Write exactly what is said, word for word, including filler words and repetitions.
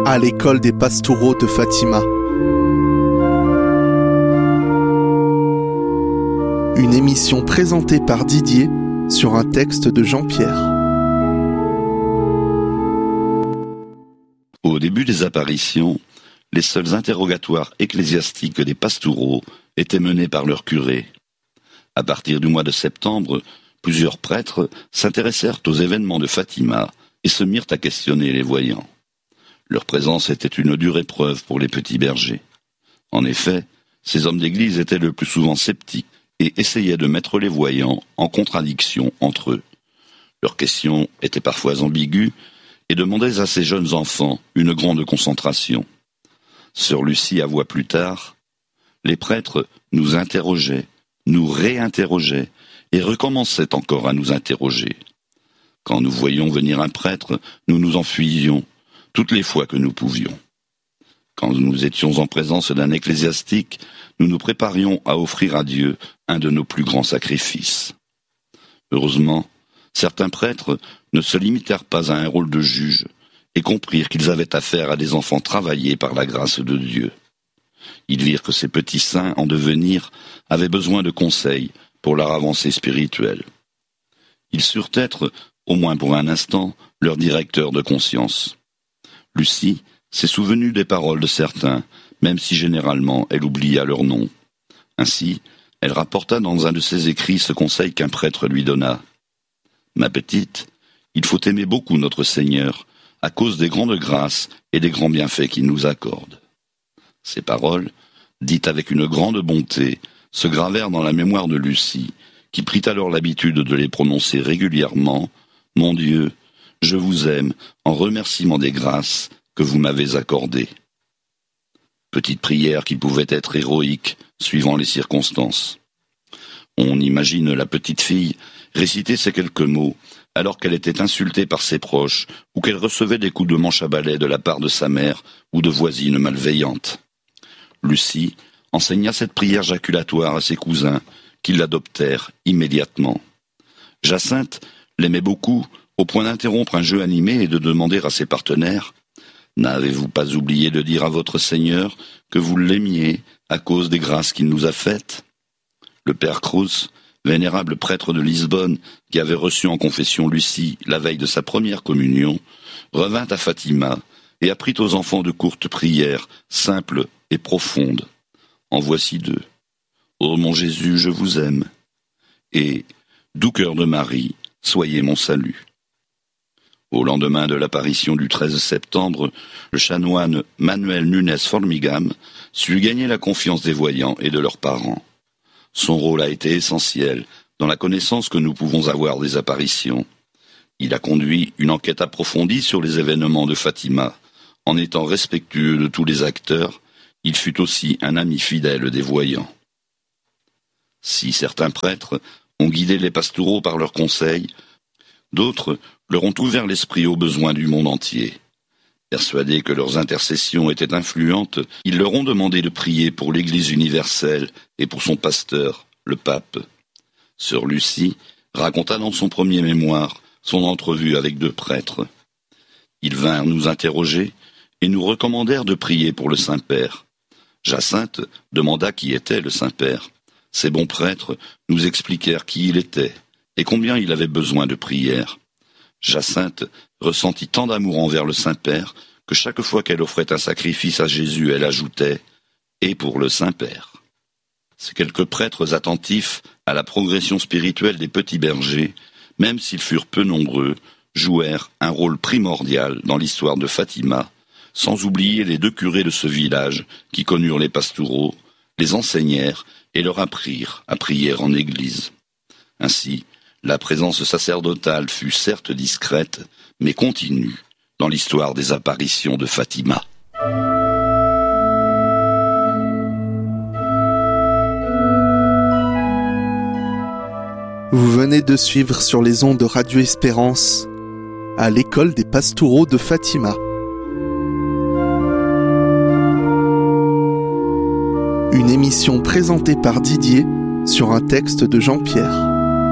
à l'école des Pastoureaux de Fatima. Une émission présentée par Didier sur un texte de Jean-Pierre. Au début des apparitions, les seuls interrogatoires ecclésiastiques des Pastoureaux étaient menés par leur curé. À partir du mois de septembre, plusieurs prêtres s'intéressèrent aux événements de Fatima et se mirent à questionner les voyants. Leur présence était une dure épreuve pour les petits bergers. En effet, ces hommes d'église étaient le plus souvent sceptiques et essayaient de mettre les voyants en contradiction entre eux. Leurs questions étaient parfois ambiguës et demandaient à ces jeunes enfants une grande concentration. Sœur Lucie avoua plus tard « Les prêtres nous interrogeaient, nous réinterrogeaient et recommençaient encore à nous interroger. Quand nous voyions venir un prêtre, nous nous enfuyions, toutes les fois que nous pouvions. Quand nous étions en présence d'un ecclésiastique, nous nous préparions à offrir à Dieu un de nos plus grands sacrifices. Heureusement, certains prêtres ne se limitèrent pas à un rôle de juge et comprirent qu'ils avaient affaire à des enfants travaillés par la grâce de Dieu. Ils virent que ces petits saints en devenir avaient besoin de conseils pour leur avancée spirituelle. Ils surent être, au moins pour un instant, leur directeur de conscience. Lucie s'est souvenue des paroles de certains, même si généralement elle oublia leur nom. Ainsi, elle rapporta dans un de ses écrits ce conseil qu'un prêtre lui donna. « Ma petite, il faut aimer beaucoup notre Seigneur, à cause des grandes grâces et des grands bienfaits qu'il nous accorde. » Ces paroles, dites avec une grande bonté, se gravèrent dans la mémoire de Lucie, qui prit alors l'habitude de les prononcer régulièrement. « Mon Dieu, je vous aime en remerciement des grâces que vous m'avez accordées. » Petite prière qui pouvait être héroïque, suivant les circonstances. On imagine la petite fille réciter ces quelques mots, alors qu'elle était insultée par ses proches, ou qu'elle recevait des coups de manche à balai de la part de sa mère ou de voisines malveillantes. Lucie enseigna cette prière jaculatoire à ses cousins, qui l'adoptèrent immédiatement. Jacinthe l'aimait beaucoup, au point d'interrompre un jeu animé et de demander à ses partenaires « N'avez-vous pas oublié de dire à votre Seigneur que vous l'aimiez à cause des grâces qu'il nous a faites ?» Le père Cruz, vénérable prêtre de Lisbonne, qui avait reçu en confession Lucie la veille de sa première communion, revint à Fatima et apprit aux enfants de courtes prières, simples et profondes. En voici deux. « Ô mon Jésus, je vous aime. » Et « Doux cœur de Marie, soyez mon salut. » Au lendemain de l'apparition du treize septembre, le chanoine Manuel Nunes Formigam sut gagner la confiance des voyants et de leurs parents. Son rôle a été essentiel dans la connaissance que nous pouvons avoir des apparitions. Il a conduit une enquête approfondie sur les événements de Fatima. En étant respectueux de tous les acteurs, il fut aussi un ami fidèle des voyants. Si certains prêtres ont guidé les Pastoureaux par leurs conseils, d'autres leur ont ouvert l'esprit aux besoins du monde entier. Persuadés que leurs intercessions étaient influentes, ils leur ont demandé de prier pour l'Église universelle et pour son pasteur, le pape. Sœur Lucie raconta dans son premier mémoire son entrevue avec deux prêtres. Ils vinrent nous interroger et nous recommandèrent de prier pour le Saint-Père. Jacinthe demanda qui était le Saint-Père. Ces bons prêtres nous expliquèrent qui il était et combien il avait besoin de prière. Jacinthe ressentit tant d'amour envers le Saint-Père que chaque fois qu'elle offrait un sacrifice à Jésus, elle ajoutait « et pour le Saint-Père ». Ces quelques prêtres attentifs à la progression spirituelle des petits bergers, même s'ils furent peu nombreux, jouèrent un rôle primordial dans l'histoire de Fatima, sans oublier les deux curés de ce village qui connurent les Pastoureaux, les enseignèrent et leur apprirent à prier en église. Ainsi, la présence sacerdotale fut certes discrète, mais continue dans l'histoire des apparitions de Fatima. Vous venez de suivre sur les ondes de Radio Espérance à l'école des Pastoureaux de Fatima. Une émission présentée par Didier sur un texte de Jean-Pierre.